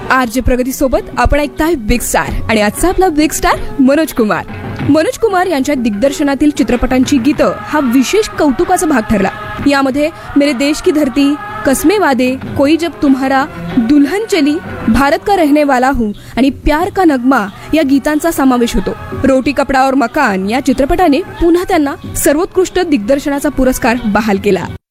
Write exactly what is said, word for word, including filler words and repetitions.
RJ प्रगती सोबत आपण ऐकताय बिग स्टार आणि आजचा आपला बिग स्टार मनोज कुमार. मनोज कुमार यांच्या दिग्दर्शनातील चित्रपटांची गीतं हा विशेष कौतुकाचा भाग ठरला. यामध्ये मेरे देश की धरती, कसमे वादे, कोई जब तुम्हारा, दुल्हन चली, भारत का रहने वाला हूँ आणि प्यार का नगमा या गीतांचा समावेश होतो. रोटी कपडा और मकान या चित्रपटाने पुन्हा त्यांना सर्वोत्कृष्ट दिग्दर्शनाचा पुरस्कार बहाल केला.